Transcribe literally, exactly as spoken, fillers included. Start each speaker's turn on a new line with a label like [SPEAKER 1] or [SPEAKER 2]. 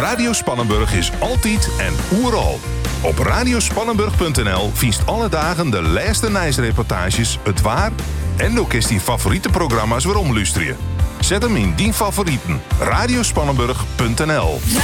[SPEAKER 1] Radio Spannenburg is altijd en oeral. Op radiospannenburg punt n l viest alle dagen de laatste nieuwsreportages, het waar en ook is die favoriete programma's waarom luisteren. Zet hem in die favorieten. radiospannenburg punt n l